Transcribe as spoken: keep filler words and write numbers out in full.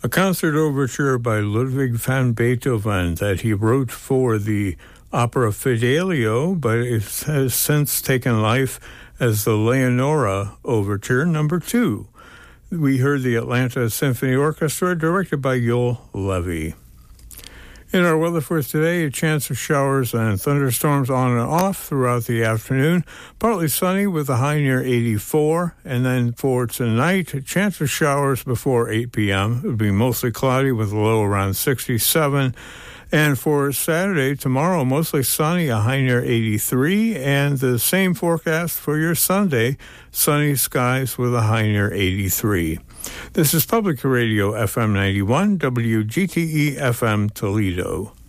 a concert overture by Ludwig van Beethoven that he wrote for the opera Fidelio, but it has since taken life as the Leonora Overture number two. We heard the Atlanta Symphony Orchestra, directed by Yoel Levy. In our weather for today, a chance of showers and thunderstorms on and off throughout the afternoon. Partly sunny with a high near eighty-four. And then for tonight, a chance of showers before eight p.m. It would be mostly cloudy with a low around sixty-seven. And for Saturday, tomorrow, mostly sunny, a high near eighty-three. And the same forecast for your Sunday, sunny skies with a high near eighty-three. This is Public Radio F M ninety-one, W G T E F M Toledo.